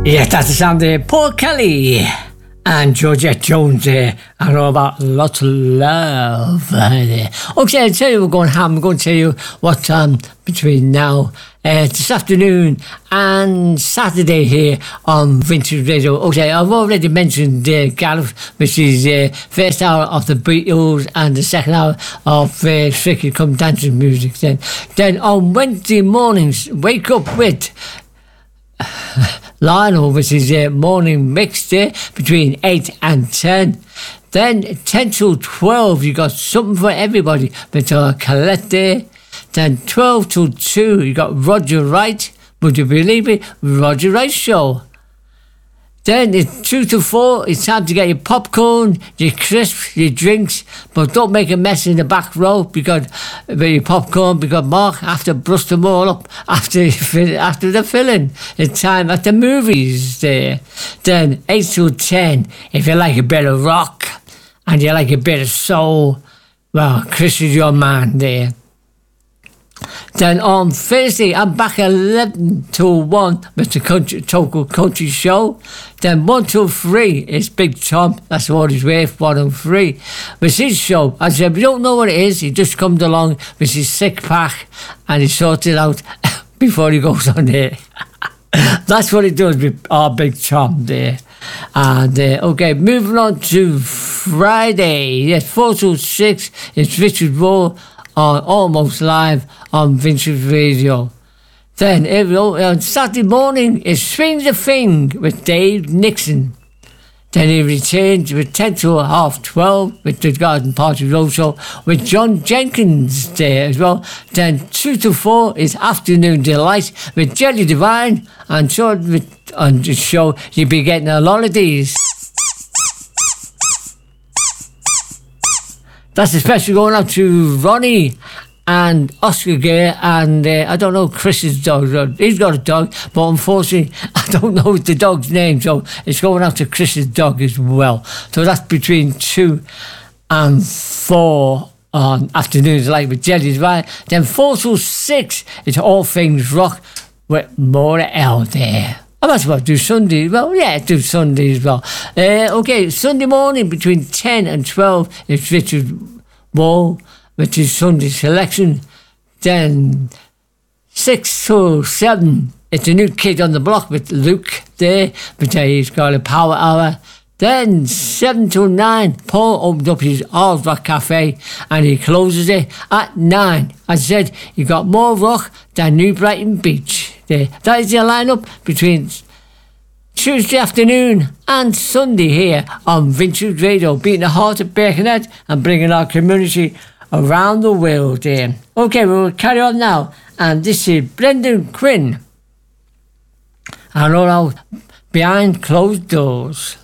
Yeah, that's the sound there. Paul Kelly and Georgette Jones there. I know about lots of love there. Okay, I'll tell you we're going to have. I'm going to tell you what between now this afternoon and Saturday here on Vintage Radio. Okay, I've already mentioned Gareth, which is first hour of the Beatles and the second hour of Strictly Come Dancing music. Then on Wednesday mornings, wake up with Lionel, which is a morning mix there between 8 and 10. Then 10 till 12, you got something for everybody with Colette there. Then 12 till 2, you got Roger Wright. Would you believe it? Roger Wright Show. Then it's 2 to 4, it's time to get your popcorn, your crisps, your drinks, but don't make a mess in the back row because with your popcorn, because Mark have to brush them all up after the filling. It's time at the movies there. Then 8 to 10, if you like a bit of rock and you like a bit of soul, well, Chris is your man there. Then on Thursday, I'm back 11 till 1 with the Total Country Show. Then 1 till 3 is Big Tom. That's what he's worth, 1 and 3. With his show, I said, we don't know what it is. He just comes along with his sick pack and he sorts it out before he goes on there. That's what he does with our Big Tom there. And okay, moving on to Friday. Yes, 4 till 6 is Richard Rowe. Almost live on Vintage Radio. Then on Saturday morning is Swing the Thing with Dave Nixon. Then he returns with 10 to half 12 with the Garden Party Roadshow with John Jenkins there as well. Then 2 to 4 is Afternoon Delight with Jelly Divine. And so on the show you'll be getting a lot of these. That's especially going out to Ronnie and Oscar Gare and I don't know Chris's dog. He's got a dog, but unfortunately I don't know the dog's name, so it's going out to Chris's dog as well. So that's between 2 and 4 on Afternoons Like with Jelly's right. Then 4 till 6 is All Things Rock with Maura L there. I might as well do Sunday as well. Yeah, do Sunday as well. Okay, Sunday morning between 10 and 12 is Richard Wall, which is Sunday selection. Then 6 to 7, it's a new kid on the block with Luke there, but he's got a power hour. Then 7 to 9, Paul opens up his Hard Rock Cafe and he closes it at 9. As I said, you got more rock than New Brighton Beach. There. That is your lineup between Tuesday afternoon and Sunday here on Vintage Radio, beating the heart of Birkenhead and bringing our community around the world there. Okay, we'll carry on now. And this is Brendan Quinn. And all out Behind Closed Doors.